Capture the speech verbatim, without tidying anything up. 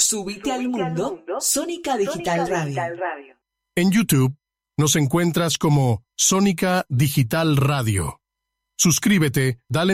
Subite al mundo, Sónica Digital Radio. En YouTube nos encuentras como Sónica Digital Radio. Suscríbete, dale